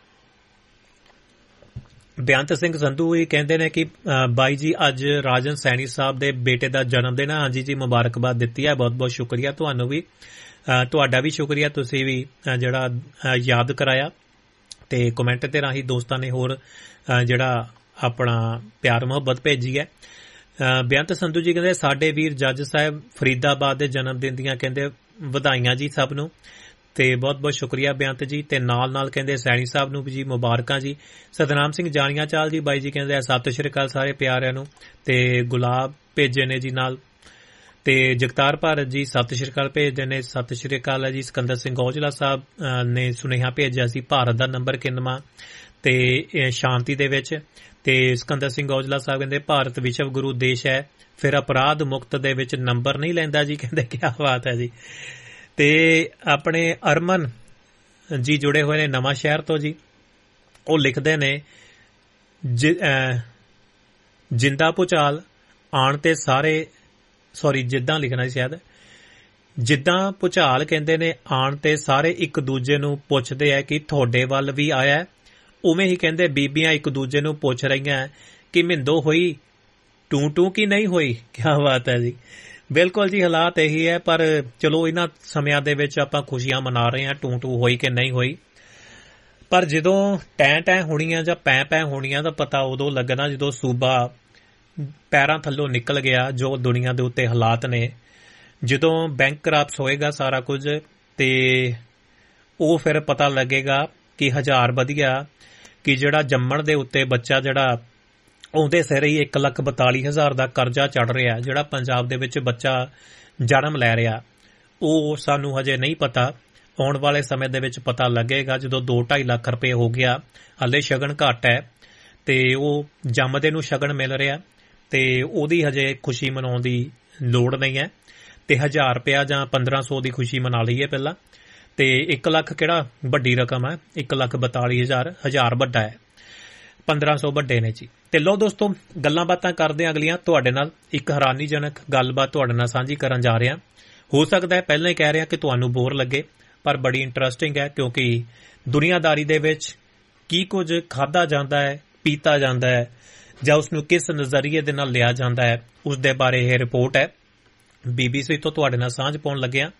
ਬੇਅੰਤ ਸਿੰਘ ਸੰਧੂ ਇਹ ਕਹਿੰਦੇ ਨੇ ਕਿ ਬਾਈ ਜੀ ਅੱਜ ਰਾਜਨ ਸੈਣੀ ਸਾਹਿਬ ਦੇ ਬੇਟੇ ਦਾ ਜਨਮ ਦਿਨ ਹੈ। ਹਾਂਜੀ ਜੀ ਮੁਬਾਰਕਬਾਦ ਦਿੱਤੀ ਹੈ, ਬਹੁਤ ਬਹੁਤ ਸ਼ੁਕਰੀਆ ਤੁਹਾਨੂੰ ਵੀ, ਤੁਹਾਡਾ ਵੀ ਸ਼ੁਕਰੀਆ, ਤੁਸੀਂ ਵੀ ਜਿਹੜਾ ਯਾਦ ਕਰਾਇਆ ਤੇ ਕਮੈਂਟ ਦੇ ਰਾਹੀਂ ਦੋਸਤਾਂ ਨੇ ਹੋਰ ਜਿਹੜਾ ਆਪਣਾ ਪਿਆਰ ਮੁਹੱਬਤ ਭੇਜੀ ਹੈ। ਬੇਅੰਤ ਸੰਧੂ ਜੀ ਕਹਿੰਦੇ ਸਾਡੇ ਵੀਰ ਜੱਜ ਸਾਹਿਬ ਫਰੀਦਾਬਾਦ ਦੇ ਜਨਮ ਦਿਨ ਦੀਆਂ ਕਹਿੰਦੇ ਵਧਾਈਆਂ ਜੀ ਸਭ ਨੂੰ, ਤੇ ਬਹੁਤ ਬਹੁਤ ਸ਼ੁਕਰੀਆ ਬੇਅੰਤ ਜੀ। ਤੇ ਨਾਲ ਕਹਿੰਦੇ ਸੈਣੀ ਸਾਹਿਬ ਨੂੰ ਵੀ ਜੀ ਮੁਬਾਰਕਾਂ ਜੀ। ਸਤਨਾਮ ਸਿੰਘ ਜਾਣੀਆਂ ਚਾਲ ਜੀ ਬਾਈ ਜੀ ਕਹਿੰਦੇ ਸਤਿ ਸ਼੍ਰੀ ਅਕਾਲ ਸਾਰੇ ਪਿਆਰਿਆਂ ਨੂੰ, ਤੇ ਗੁਲਾਬ ਭੇਜੇ ਨੇ ਜੀ ਨਾਲ। ਤੇ ਜਗਤਾਰ ਭਾਰਤ ਜੀ ਸਤਿ ਸ਼੍ਰੀ ਅਕਾਲ ਭੇਜਦੇ ਨੇ, ਸਤਿ ਸ਼੍ਰੀ ਅਕਾਲ ਹੈ ਜੀ। ਸਿਕੰਦਰ ਸਿੰਘ ਔਜਲਾ ਸਾਹਿਬ ਨੇ ਸੁਨੇਹਾ ਭੇਜਿਆ ਸੀ ਭਾਰਤ ਦਾ ਨੰਬਰ ਕਿੰਨਵਾਂ ਤੇ ਸ਼ਾਂਤੀ ਦੇ ਵਿੱਚ। ਤੇ ਸਿਕੰਦਰ ਸਿੰਘ ਔਜਲਾ ਸਾਹਿਬ ਕਹਿੰਦੇ ਭਾਰਤ ਵਿਸ਼ਵ ਗੁਰੂ ਦੇਸ਼ ਹੈ, ਫਿਰ ਅਪਰਾਧ ਮੁਕਤ ਦੇ ਵਿੱਚ ਨੰਬਰ ਨਹੀਂ ਲੈਂਦਾ ਜੀ। ਕਹਿੰਦੇ ਕਿਆ ਬਾਤ ਹੈ ਜੀ। ਤੇ ਆਪਣੇ ਅਰਮਨ ਜੀ ਜੁੜੇ ਹੋਏ ਨੇ ਨਵਾਂ ਸ਼ਹਿਰ ਤੋਂ ਜੀ, ਉਹ ਲਿਖਦੇ ਨੇ ਜਿੰਦਾ ਭੁਚਾਲ ਆਣ ਤੇ ਸਾਰੇ ਜਿੱਦਾਂ ਲਿਖਣਾ ਸੀ ਸ਼ਾਇਦ, ਜਿੱਦਾਂ ਭੁਚਾਲ ਕਹਿੰਦੇ ਨੇ ਆਣ ਤੇ ਸਾਰੇ ਇੱਕ ਦੂਜੇ ਨੂੰ ਪੁੱਛਦੇ ਆ ਕਿ ਤੁਹਾਡੇ ਵੱਲ ਵੀ ਆਇਆ, ਉਵੇਂ ਹੀ ਕਹਿੰਦੇ ਬੀਬੀਆਂ ਇੱਕ ਦੂਜੇ ਨੂੰ ਪੁੱਛ ਰਹੀਆਂ ਕਿ ਮਿੰਦੋ ਹੋਈ ਟੂ ਕੀ ਨਹੀਂ ਹੋਈ। ਕਿਆ ਬਾਤ ਹੈ ਜੀ। ਬਿਲਕੁਲ ਜੀ ਹਾਲਾਤ ਇਹੀ ਹੈ, ਪਰ ਚਲੋ ਇਹਨਾਂ ਸਮਿਆਂ ਦੇ ਵਿੱਚ ਆਪਾਂ ਖੁਸ਼ੀਆਂ ਮਨਾ ਰਹੇ ਹਾਂ ਟੂ ਹੋਈ ਕਿ ਨਹੀਂ ਹੋਈ। ਪਰ ਜਦੋਂ ਟੈਂ ਹੋਣੀਆਂ ਜਾਂ ਪੈ ਹੋਣੀਆਂ ਤਾਂ ਪਤਾ ਉਦੋਂ ਲੱਗਣਾ ਜਦੋਂ ਸੂਬਾ ਪੈਰਾਂ ਥੱਲੋਂ ਨਿਕਲ ਗਿਆ। ਜੋ ਦੁਨੀਆ ਦੇ ਉੱਤੇ ਹਾਲਾਤ ਨੇ, ਜਦੋਂ ਬੈਂਕ ਕਰਾਪਸ ਹੋਏਗਾ ਸਾਰਾ ਕੁਝ, ਤੇ ਉਹ ਫਿਰ ਪਤਾ ਲੱਗੇਗਾ ਕਿ ਹਜ਼ਾਰ ਵਧੀਆ ਕਿ ਜਿਹੜਾ ਜੰਮਣ ਦੇ ਉੱਤੇ ਬੱਚਾ ਜਿਹੜਾ ਉਹਦੇ ਸਿਰ ਹੀ 1,42,000 ਦਾ ਕਰਜ਼ਾ ਚੜ ਰਿਹਾ, ਜਿਹੜਾ ਪੰਜਾਬ ਦੇ ਵਿੱਚ ਬੱਚਾ ਜਨਮ ਲੈ ਰਿਹਾ, ਉਹ ਸਾਨੂੰ ਹਜੇ ਨਹੀਂ ਪਤਾ। ਆਉਣ ਵਾਲੇ ਸਮੇਂ ਦੇ ਵਿੱਚ ਪਤਾ ਲੱਗੇਗਾ ਜਦੋਂ 2-2.5 ਲੱਖ ਰੁਪਏ ਹੋ ਗਿਆ। ਹਾਲੇ ਸ਼ਗਨ ਘੱਟ ਹੈ ਤੇ ਉਹ ਜੰਮਦੇ ਨੂੰ ਸ਼ਗਨ ਮਿਲ ਰਿਹਾ ਤੇ ਉਹਦੀ ਹਜੇ ਖੁਸ਼ੀ ਮਨਾਉਣ ਦੀ ਲੋੜ ਨਹੀਂ ਹੈ। ਤੇ 1000 ਰੁਪਇਆ ਜਾਂ 1500 ਦੀ ਖੁਸ਼ੀ ਮਨਾ ਲਈਏ ਪਹਿਲਾਂ। ਤੇ 1 ਲੱਖ ਕਿਹੜਾ ਵੱਡੀ ਰਕਮ ਹੈ, 1,42,000 ਹਜ਼ਾਰ ਵੱਡਾ ਹੈ, 1500 ਵੱਡੇ ਨੇ ਜੀ। ਤੇ ਲੋ ਦੋਸਤੋ ਗੱਲਾਂ ਬਾਤਾਂ ਕਰਦੇ ਹਾਂ ਅਗਲੀਆਂ ਤੁਹਾਡੇ ਨਾਲ। ਇੱਕ ਹੈਰਾਨੀਜਨਕ ਗੱਲਬਾਤ ਤੁਹਾਡੇ ਨਾਲ ਸਾਂਝੀ ਕਰਨ ਜਾ ਰਿਹਾ। ਹੋ ਸਕਦਾ ਹੈ ਪਹਿਲਾਂ ਹੀ ਕਹਿ ਰਿਹਾ ਕਿ ਤੁਹਾਨੂੰ ਬੋਰ ਲੱਗੇ, ਪਰ ਬੜੀ ਇੰਟਰਸਟਿੰਗ ਹੈ ਕਿਉਂਕਿ ਦੁਨੀਆਦਾਰੀ ਦੇ ਵਿੱਚ ਕੀ ਕੁਝ ਖਾਧਾ ਜਾਂਦਾ ਹੈ, ਪੀਤਾ ਜਾਂਦਾ ਹੈ ਜਾਂ ਉਸ ਨੂੰ ਕਿਸ ਨਜ਼ਰੀਏ ਦੇ ਨਾਲ ਲਿਆ ਜਾਂਦਾ ਹੈ, ਉਸ ਦੇ ਬਾਰੇ ਇਹ ਰਿਪੋਰਟ ਹੈ। BBC ਤੋਂ ਤੁਹਾਡੇ ਨਾਲ ਸਾਂਝ ਪਾਉਣ ਲੱਗਿਆ।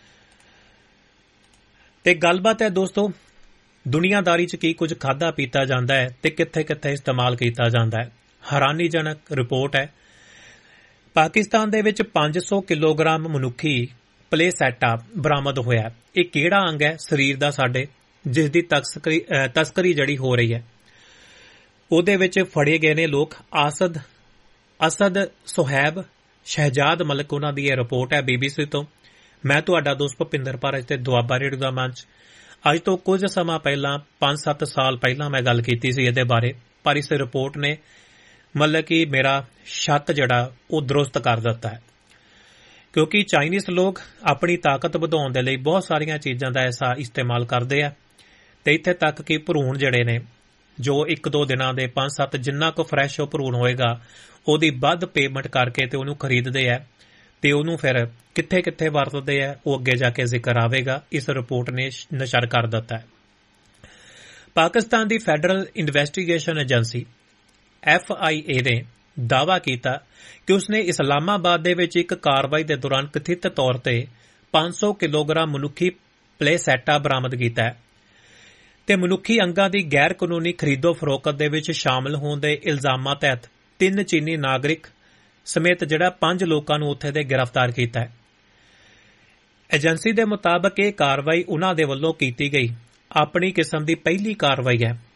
ਤੇ ਗੱਲਬਾਤ ਹੈ ਦੋਸਤੋ ਦੁਨੀਆਦਾਰੀ 'ਚ ਕੀ ਕੁਝ ਖਾਧਾ ਪੀਤਾ ਜਾਂਦਾ ਹੈ ਤੇ ਕਿੱਥੇ ਇਸਤੇਮਾਲ ਕੀਤਾ ਜਾਂਦਾ ਹੈ। ਹੈਰਾਨੀਜਨਕ ਰਿਪੋਰਟ ਹੈ। ਪਾਕਿਸਤਾਨ ਦੇ ਵਿੱਚ 500 ਕਿਲੋਗ੍ਰਾਮ ਮਨੁੱਖੀ ਪਲੇਸੈਟਾ ਬਰਾਮਦ ਹੋਇਆ। ਇਹ ਕਿਹੜਾ ਅੰਗ ਹੈ ਸਰੀਰ ਦਾ ਸਾਡੇ ਜਿਸ ਦੀ ਤਸਕਰੀ ਜਿਹੜੀ ਹੋ ਰਹੀ ਹੈ। ਉਹਦੇ ਵਿੱਚ ਫੜੇ ਗਏ ਨੇ ਲੋਕ ਅਸਦ ਸੁਹੈਬ ਸ਼ਹਿਜਾਦ ਮਲਕ, ਉਹਨਾਂ ਦੀ ਇਹ ਰਿਪੋਰਟ ਹੈ BBC ਤੋਂ। ਮੈਂ ਤੁਹਾਡਾ ਦੋਸਤ ਭੁਪਿੰਦਰ ਭਾਰਤ ਤੇ ਦੁਆਬਾ ਰੇਡੀਓ ਦਾ ਮੰਚ। ਅੱਜ ਤੋਂ ਕੁਝ ਸਮਾਂ ਪਹਿਲਾਂ 5-7 ਸਾਲ ਪਹਿਲਾਂ ਮੈਂ ਗੱਲ ਕੀਤੀ ਸੀ ਇਹਦੇ ਬਾਰੇ, ਪਰ ਇਸ ਰਿਪੋਰਟ ਨੇ ਮਤਲਬ ਕਿ ਮੇਰਾ ਛੱਤ ਜਿਹੜਾ ਉਹ ਦਰੁਸਤ ਕਰ ਦਿੱਤਾ ਹੈ। ਕਿਉਂਕਿ ਚਾਈਨੀਜ਼ ਲੋਕ ਆਪਣੀ ਤਾਕਤ ਵਧਾਉਣ ਦੇ ਲਈ ਬਹੁਤ ਸਾਰੀਆਂ ਚੀਜ਼ਾਂ ਦਾ ਐਸਾ ਇਸਤੇਮਾਲ ਕਰਦੇ ਆ ਤੇ ਇੱਥੇ ਤੱਕ ਕਿ ਭਰੂਣ ਜਿਹੜੇ ਨੇ ਜੋ 1-2 ਦਿਨਾਂ ਦੇ 5-7 ਜਿੰਨਾ ਕੁ ਫਰੈਸ਼ ਉਹ ਭਰੂਣ ਹੋਏਗਾ ਉਹਦੀ ਵੱਧ ਪੇਮੈਂਟ ਕਰਕੇ ਤੇ ਉਹਨੂੰ ਖਰੀਦਦੇ ਆ ਤੇ ਉਹਨੂੰ ਫਿਰ ਕਿੱਥੇ ਵਰਤਦੇ ਆ, ਉਹ ਅੱਗੇ ਜਾ ਕੇ ਜ਼ਿਕਰ ਆਵੇਗਾ। ਇਸ ਰਿਪੋਰਟ ਨੇ ਨਸ਼ਰ ਕਰ ਦਿੱਤਾ ਹੈ। ਪਾਕਿਸਤਾਨ ਦੀ ਫੈਡਰਲ ਇਨਵੈਸਟੀਗੇਸ਼ਨ ਏਜੰਸੀ FIA ਨੇ ਦਾਅਵਾ ਕੀਤਾ ਕਿ ਉਸਨੇ ਇਸਲਾਮਾਬਾਦ ਦੇ ਵਿੱਚ ਇੱਕ ਕਾਰਵਾਈ ਦੇ ਦੌਰਾਨ ਕਥਿਤ ਤੌਰ ਤੇ 500 ਕਿਲੋਗ੍ਰਾਮ ਮਨੁੱਖੀ ਪਲੇਸੈਟਾ ਬਰਾਮਦ ਕੀਤਾ ਹੈ ਤੇ ਮਨੁੱਖੀ ਅੰਗਾਂ ਦੀ ਗੈਰ ਕਾਨੂੰਨੀ ਖਰੀਦੋ ਫਰੋਖਤ ਦੇ ਵਿੱਚ ਸ਼ਾਮਲ ਹੋਣ ਦੇ ਇਲਜ਼ਾਮਾਂ ਤਹਿਤ 3 ਚੀਨੀ ਨਾਗਰਿਕ ਸਮੇਤ ਜਿਹੜਾ 5 ਲੋਕਾਂ ਨੂੰ ਉੱਥੇ ਦੇ ਗ੍ਰਿਫਤਾਰ ਕੀਤਾ ਹੈ। ਏਜੰਸੀ ਦੇ ਮੁਤਾਬਕ ਇਹ ਕਾਰਵਾਈ ਉਨ੍ਹਾਂ ਦੇ ਵੱਲੋਂ ਕੀਤੀ ਗਈ ਆਪਣੀ ਕਿਸਮ ਦੀ ਪਹਿਲੀ ਕਾਰਵਾਈ ਹੈ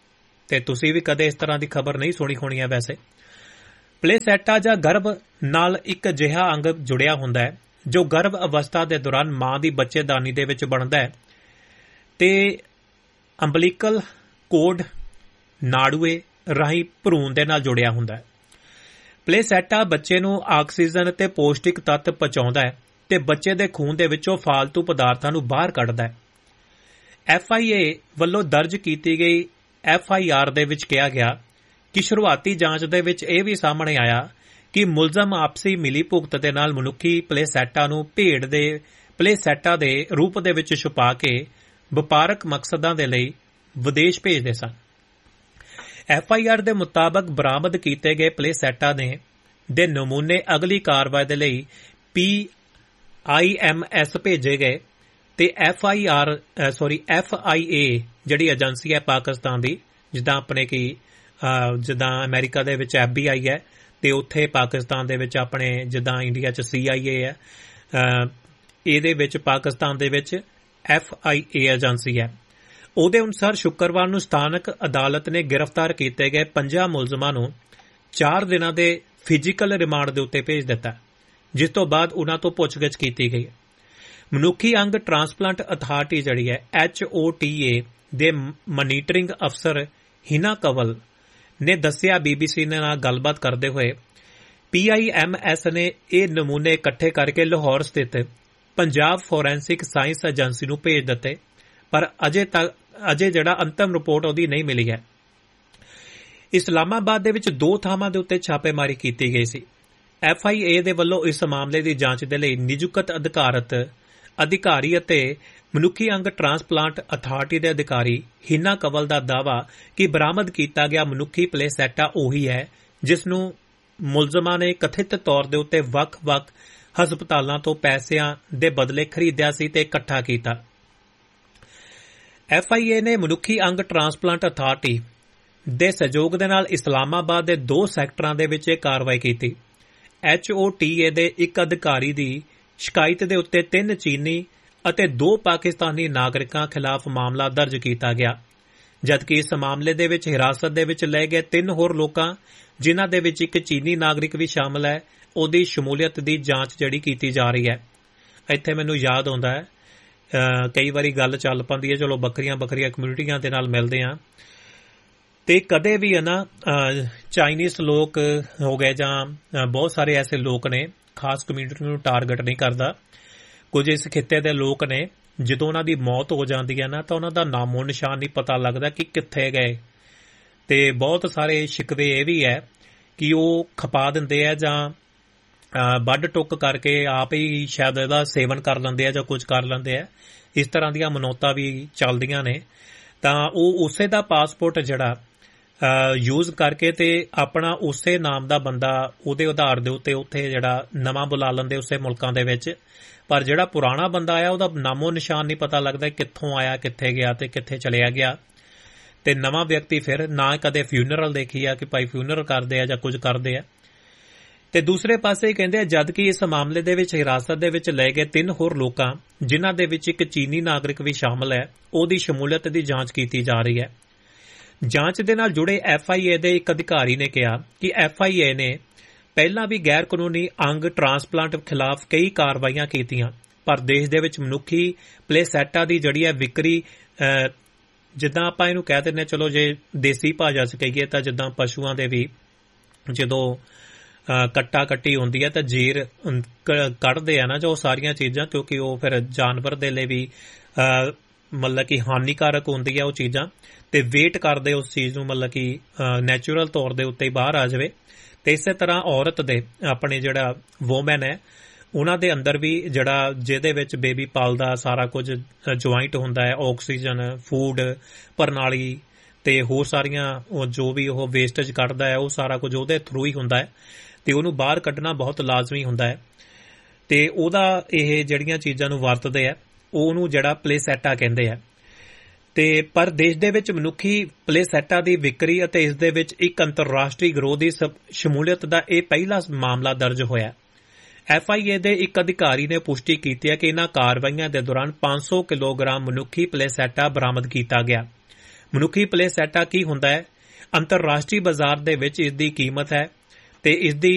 ਤੇ ਤੁਸੀਂ ਵੀ ਕਦੇ ਇਸ ਤਰ੍ਹਾਂ ਦੀ ਖਬਰ ਨਹੀਂ ਸੁਣੀ ਹੋਣੀ ਹੈ। ਵੈਸੇ ਪਲੇਸੈਟਾ ਜਾਂ ਗਰਭ ਨਾਲ ਇੱਕ ਅਜਿਹਾ ਅੰਗ ਜੁੜਿਆ ਹੁੰਦਾ ਹੈ ਜੋ ਗਰਭ ਅਵਸਥਾ ਦੇ ਦੌਰਾਨ ਮਾਂ ਦੀ ਬੱਚੇਦਾਨੀ ਦੇ ਵਿੱਚ ਬਣਦਾ ਹੈ ਤੇ ਅੰਬਲੀਕਲ ਕੋਡ ਨਾੜੂਏ ਰਾਹੀਂ ਭਰੂਣ ਦੇ ਨਾਲ ਜੁੜਿਆ ਹੁੰਦਾ ਹੈ। ਪਲੇਸੈਟਾ ਬੱਚੇ ਨੂੰ ਆਕਸੀਜਨ ਤੇ ਪੌਸ਼ਟਿਕ ਤੱਤ ਪਹੁੰਚਾਉਂਦਾ ਹੈ ਤੇ ਬੱਚੇ ਦੇ ਖੂਨ ਦੇ ਵਿੱਚੋਂ ਫਾਲਤੂ ਪਦਾਰਥਾਂ ਨੂੰ ਬਾਹਰ ਕੱਢਦਾ ਹੈ। FIA ਵੱਲੋਂ ਦਰਜ ਕੀਤੀ ਗਈ FIR ਦੇ ਵਿੱਚ ਕਿਹਾ ਗਿਆ ਕਿ ਸ਼ੁਰੂਆਤੀ ਜਾਂਚ ਦੇ ਵਿੱਚ ਇਹ ਵੀ ਸਾਹਮਣੇ ਆਇਆ ਕਿ ਮੁਲਜ਼ਮ ਆਪਸੀ ਮਿਲੀਭੁਗਤ ਦੇ ਨਾਲ ਮਨੁੱਖੀ ਪਲੇਸੈਟਾ ਨੂੰ ਭੇਡ ਦੇ ਪਲੇਸੈਟਾ ਦੇ ਰੂਪ ਦੇ ਵਿੱਚ ਛੁਪਾ ਕੇ ਵਪਾਰਕ ਮਕਸਦਾਂ ਦੇ ਲਈ ਵਿਦੇਸ਼ ਭੇਜਦੇ ਸਨ। FIR ਦੇ ਮੁਤਾਬਕ ਬਰਾਮਦ ਕੀਤੇ ਗਏ ਪਲੇਸੈਟਾ ਦੇ ਨਮੂਨੇ ਅਗਲੀ ਕਾਰਵਾਈ ਦੇ ਲਈ PIMS ਭੇਜੇ ਗਏ ਤੇ FIA ਜਿਹੜੀ ਏਜੰਸੀ ਹੈ ਪਾਕਿਸਤਾਨ ਦੀ, ਜਿੱਦਾਂ ਆਪਣੇ ਕੀ ਜਿੱਦਾਂ ਅਮਰੀਕਾ ਦੇ ਵਿੱਚ FBI ਹੈ ਤੇ ਉੱਥੇ ਪਾਕਿਸਤਾਨ ਦੇ ਵਿੱਚ ਆਪਣੇ ਜਿੱਦਾਂ ਇੰਡੀਆ 'ਚ CIA ਹੈ, ਇਹਦੇ ਵਿੱਚ ਪਾਕਿਸਤਾਨ ਦੇ ਵਿੱਚ FIA ਏਜੰਸੀ ਹੈ। ਉਹਦੇ ਅਨੁਸਾਰ ਸ਼ੁੱਕਰਵਾਰ ਨੂੰ ਸਥਾਨਕ ਅਦਾਲਤ ਨੇ ਗ੍ਰਿਫਤਾਰ ਕੀਤੇ ਗਏ 50 ਮੁਲਜ਼ਮਾਂ ਨੂੰ 4 ਦਿਨਾਂ ਦੇ ਫਿਜ਼ੀਕਲ ਰਿਮਾਂਡ ਦੇ ਉੱਤੇ ਭੇਜ ਦਿੱਤਾ, ਜਿਸ ਤੋਂ ਬਾਅਦ ਉਨ੍ਹਾਂ ਤੋਂ ਪੁੱਛਗਿੱਛ ਕੀਤੀ ਗਈ। ਮਨੁੱਖੀ ਅੰਗ ਟ੍ਰਾਂਸਪਲਾਂਟ ਅਥਾਰਟੀ ਜਿਹੜੀ ਹੈ HOTA ਦੇ ਮਨੀਟਰਿੰਗ ਅਫਸਰ ਹਿਨਾ ਕੰਵਲ ਨੇ ਦੱਸਿਆ BBC ਨਾਲ ਗੱਲਬਾਤ ਕਰਦੇ ਹੋਏ PIMS ਨੇ ਇਹ ਨਮੂਨੇ ਇਕੱਠੇ ਕਰਕੇ ਲਾਹੌਰ ਸਥਿਤ ਪੰਜਾਬ ਫੋਰੈਂਸਿਕ ਸਾਇੰਸ ਏਜੰਸੀ ਨੂੰ ਭੇਜ ਦਿੱਤੇ, ਪਰ ਅਜੇ ਜਿਹੜਾ ਅੰਤਮ ਰਿਪੋਰਟ ਉਹਦੀ ਨਹੀਂ ਮਿਲੀ ਹੈ। ਇਸਲਾਮਾਬਾਦ ਦੇ ਵਿੱਚ 2 ਥਾਵਾਂ ਦੇ ਉੱਤੇ ਛਾਪੇਮਾਰੀ ਕੀਤੀ ਗਈ ਸੀ। FIA ਦੇ ਵੱਲੋਂ ਇਸ ਮਾਮਲੇ ਦੀ ਜਾਂਚ ਦੇ ਲਈ ਨਿਯੁਕਤ ਅਧਿਕਾਰੀ ਅਤੇ ਮਨੁੱਖੀ ਅੰਗ ਟ੍ਰਾਂਸਪਲਾਂਟ ਅਥਾਰਟੀ ਦੇ ਅਧਿਕਾਰੀ ਹਿਨਾ ਕੰਵਲ ਦਾ ਦਾਅਵਾ ਕਿ ਬਰਾਮਦ ਕੀਤਾ ਗਿਆ ਮਨੁੱਖੀ ਪਲੇਸੈਟਾ ਉਹੀ ਹੈ ਜਿਸ ਨੂੰ ਮੁਲਜ਼ਮਾਂ ਨੇ ਕਥਿਤ ਤੌਰ ਦੇ ਉੱਤੇ ਵੱਖ-ਵੱਖ ਹਸਪਤਾਲਾਂ ਤੋਂ ਪੈਸਿਆਂ ਦੇ ਬਦਲੇ ਖਰੀਦਿਆ ਸੀ ਤੇ ਇਕੱਠਾ ਕੀਤਾ। FIA ਨੇ ਮਨੁੱਖੀ ਅੰਗ ਟ੍ਰਾਂਸਪਲਾਂਟ ਅਥਾਰਟੀ ਦੇ ਸਹਿਯੋਗ ਦੇ ਨਾਲ ਇਸਲਾਮਾਬਾਦ ਦੇ 2 ਸੈਕਟਰਾਂ ਦੇ ਵਿੱਚ ਇਹ ਕਾਰਵਾਈ ਕੀਤੀ। HOTA ਦੇ ਇੱਕ ਅਧਿਕਾਰੀ ਦੀ ਸ਼ਿਕਾਇਤ ਦੇ ਉੱਤੇ 3 ਚੀਨੀ ਅਤੇ 2 ਪਾਕਿਸਤਾਨੀ ਨਾਗਰਿਕਾਂ ਖਿਲਾਫ ਮਾਮਲਾ ਦਰਜ ਕੀਤਾ ਗਿਆ, ਜਦਕਿ ਇਸ ਮਾਮਲੇ ਦੇ ਵਿੱਚ ਹਿਰਾਸਤ ਦੇ ਵਿੱਚ ਲਏ ਗਏ 3 ਹੋਰ ਲੋਕਾਂ, ਜਿਨ੍ਹਾਂ ਦੇ ਵਿੱਚ ਇੱਕ ਚੀਨੀ ਨਾਗਰਿਕ ਵੀ ਸ਼ਾਮਲ ਹੈ, ਉਹਦੀ ਸ਼ਮੂਲੀਅਤ ਦੀ ਜਾਂਚ ਜਿਹੜੀ ਕੀਤੀ ਜਾ ਰਹੀ ਹੈ। ਇੱਥੇ ਮੈਨੂੰ ਯਾਦ ਆਉਂਦਾ ਹੈ ਕਈ ਵਾਰੀ ਗੱਲ ਚੱਲ ਪੈਂਦੀ ਹੈ, ਚਲੋ ਵੱਖਰੀਆਂ ਕਮਿਊਨਿਟੀਆਂ ਦੇ ਨਾਲ ਮਿਲਦੇ ਹਾਂ ਤੇ ਕਦੇ ਵੀ ਹੈ ਨਾ ਚਾਈਨੀਜ਼ ਲੋਕ ਹੋ ਗਏ ਜਾਂ ਬਹੁਤ ਸਾਰੇ ਐਸੇ ਲੋਕ ਨੇ, ਖਾਸ ਕਮਿਊਨਿਟੀ ਨੂੰ ਟਾਰਗੇਟ ਨਹੀਂ ਕਰਦਾ, ਕੁਝ ਇਸ ਖਿੱਤੇ ਦੇ ਲੋਕ ਨੇ, ਜਦੋਂ ਉਹਨਾਂ ਦੀ ਮੌਤ ਹੋ ਜਾਂਦੀ ਹੈ ਨਾ ਤਾਂ ਉਹਨਾਂ ਦਾ ਨਾਮੋ ਨਿਸ਼ਾਨ ਨਹੀਂ ਪਤਾ ਲੱਗਦਾ ਕਿ ਕਿੱਥੇ ਗਏ। ਤੇ ਬਹੁਤ ਸਾਰੇ ਸ਼ਿਕਵੇ ਇਹ ਵੀ ਹੈ ਕਿ ਉਹ ਖਪਾ ਦਿੰਦੇ ਆ ਜਾਂ ਵੱਢ ਟੁੱਕ ਕਰਕੇ ਆਪ ਹੀ ਸ਼ਾਇਦ ਇਹਦਾ ਸੇਵਨ ਕਰ ਲੈਂਦੇ ਆ ਜਾਂ ਕੁਝ ਕਰ ਲੈਂਦੇ ਆ। ਇਸ ਤਰ੍ਹਾਂ ਦੀਆਂ ਮਨੌਤਾਂ ਵੀ ਚੱਲਦੀਆਂ ਨੇ, ਤਾਂ ਉਹ ਉਸੇ ਦਾ ਪਾਸਪੋਰਟ ਜਿਹੜਾ ਯੂਜ਼ ਕਰਕੇ ਤੇ ਆਪਣਾ ਉਸੇ ਨਾਮ ਦਾ ਬੰਦਾ ਉਹਦੇ ਆਧਾਰ ਦੇ ਉੱਤੇ ਉੱਥੇ ਜਿਹੜਾ ਨਵਾਂ ਬੁਲਾ ਲੈਂਦੇ ਉਸੇ ਮੁਲਕਾਂ ਦੇ ਵਿੱਚ, ਪਰ ਜਿਹੜਾ ਪੁਰਾਣਾ ਬੰਦਾ ਆਇਆ ਉਹਦਾ ਨਾਮੋ ਨਿਸ਼ਾਨ ਨਹੀਂ ਪਤਾ ਲੱਗਦਾ ਕਿੱਥੋਂ ਆਇਆ, ਕਿੱਥੇ ਗਿਆ ਤੇ ਕਿੱਥੇ ਚਲਿਆ ਗਿਆ। ਤੇ ਨਵਾਂ ਵਿਅਕਤੀ ਫਿਰ ਨਾ ਕਦੇ ਫਿਊਨਰਲ ਦੇਖੀ ਆ ਕਿ ਭਾਈ ਫਿਊਨਰਲ ਕਰਦੇ ਆ ਜਾਂ ਕੁਝ ਕਰਦੇ ਆ। ਤੇ ਦੂਸਰੇ ਪਾਸੇ ਕਹਿੰਦੇ ਆ ਜਦਕਿ ਇਸ ਮਾਮਲੇ ਦੇ ਵਿੱਚ ਹਿਰਾਸਤ ਦੇ ਵਿੱਚ ਲਏ ਗਏ 3 ਹੋਰ ਲੋਕਾਂ, ਜਿਨ੍ਹਾਂ ਦੇ ਵਿੱਚ ਇੱਕ ਚੀਨੀ ਨਾਗਰਿਕ ਵੀ ਸ਼ਾਮਲ ਹੈ, ਉਹਦੀ ਸ਼ਮੂਲੀਅਤ ਦੀ ਜਾਂਚ ਕੀਤੀ ਜਾ ਰਹੀ ਹੈ। ਜਾਂਚ ਦੇ ਨਾਲ ਜੁੜੇ FIA ਦੇ ਇੱਕ ਅਧਿਕਾਰੀ ਨੇ ਕਿਹਾ ਕਿ FIA ਨੇ ਪਹਿਲਾਂ ਵੀ ਗੈਰ ਕਾਨੂੰਨੀ ਅੰਗ ਟ੍ਰਾਂਸਪਲਾਂਟ ਖਿਲਾਫ ਕਈ ਕਾਰਵਾਈਆਂ ਕੀਤੀਆਂ, ਪਰ ਦੇਸ਼ ਦੇ ਵਿੱਚ ਮਨੁੱਖੀ ਪਲੇਸੈਟਾ ਦੀ ਜਿਹੜੀ ਹੈ ਵਿਕਰੀ, ਜਿੱਦਾਂ ਆਪਾਂ ਇਹਨੂੰ ਕਹਿ ਦਿੰਦੇ, ਚਲੋ ਜੇ ਦੇਸੀ ਭਾਸ਼ਾ 'ਚ ਕਹੀਏ ਤਾਂ ਜਿੱਦਾਂ ਪਸ਼ੂਆਂ ਦੇ ਵੀ ਜਦੋਂ ਕੱਟਾ ਕੱਟੀ ਹੁੰਦੀ ਹੈ ਤਾਂ ਜੀਰ ਕੱਢਦੇ ਆ ਨਾ ਜੋ ਸਾਰੀਆਂ ਚੀਜ਼ਾਂ, ਕਿਉਂਕਿ ਉਹ ਫਿਰ ਜਾਨਵਰ ਦੇ ਲਈ ਵੀ ਮਤਲਬ ਕਿ ਹਾਨੀਕਾਰਕ ਹੁੰਦੀ ਹੈ ਉਹ ਚੀਜ਼ਾਂ, ਤੇ ਵੇਟ ਕਰਦੇ ਉਸ ਚੀਜ਼ ਨੂੰ ਮਤਲਬ ਕਿ ਨੈਚੁਰਲ ਤੌਰ ਦੇ ਉੱਤੇ ਬਾਹਰ ਆ ਜਾਵੇ। ਤੇ ਇਸੇ ਤਰ੍ਹਾਂ ਔਰਤ ਦੇ ਆਪਣੇ ਜਿਹੜਾ ਵੂਮੈਨ ਹੈ ਉਹਨਾਂ ਦੇ ਅੰਦਰ ਵੀ ਜਿਹੜਾ ਜਿਹਦੇ ਵਿੱਚ ਬੇਬੀ ਪਾਲਦਾ ਸਾਰਾ ਕੁਝ ਜੁਆਇੰਟ ਹੁੰਦਾ ਹੈ, ਆਕਸੀਜਨ, ਫੂਡ ਪ੍ਰਣਾਲੀ ਤੇ ਹੋਰ ਸਾਰੀਆਂ ਜੋ ਵੀ ਉਹ ਵੇਸਟੇਜ ਕੱਢਦਾ ਹੈ ਉਹ ਸਾਰਾ ਕੁਝ ਉਹਦੇ ਥਰੂ ਹੀ ਹੁੰਦਾ ਹੈ ਤੇ ਉਹਨੂੰ ਬਾਹਰ ਕੱਢਣਾ ਬਹੁਤ ਲਾਜ਼ਮੀ ਹੁੰਦਾ ਹੈ। ਤੇ ਉਹਦਾ ਇਹ ਜਿਹੜੀਆਂ ਚੀਜ਼ਾਂ ਨੂੰ ਵਰਤਦੇ ਆ ਉਹਨੂੰ ਜਿਹੜਾ ਪਲੇਸੈਟਾ ਕਹਿੰਦੇ ਆ। ਤੇ ਪਰ ਦੇਸ਼ ਦੇ ਵਿੱਚ ਮਨੁੱਖੀ ਪਲੇਸੈਟਾ ਦੀ ਵਿਕਰੀ ਅਤੇ ਇਸ ਦੇ ਵਿੱਚ ਇੱਕ ਅੰਤਰਰਾਸ਼ਟਰੀ ਗਿਰੋਹ ਦੀ ਸ਼ਮੂਲੀਅਤ ਦਾ ਇਹ ਪਹਿਲਾ ਮਾਮਲਾ ਦਰਜ ਹੋਇਆ। FIA ਦੇ ਇੱਕ ਅਧਿਕਾਰੀ ਨੇ ਪੁਸ਼ਟੀ ਕੀਤੀ ਹੈ ਕਿ ਇਨ੍ਹਾਂ ਕਾਰਵਾਈਆਂ ਦੇ ਦੌਰਾਨ 500 ਕਿਲੋਗ੍ਰਾਮ ਮਨੁੱਖੀ ਪਲੇਸੈਟਾ ਬਰਾਮਦ ਕੀਤਾ ਗਿਆ। ਮਨੁੱਖੀ ਪਲੇਸੈਟਾ ਕੀ ਹੁੰਦਾ ਹੈ? ਅੰਤਰਰਾਸ਼ਟਰੀ ਬਾਜ਼ਾਰ ਦੇ ਵਿੱਚ ਇਸ ਦੀ ਕੀਮਤ ਹੈ ਤੇ ਇਸ ਦੀ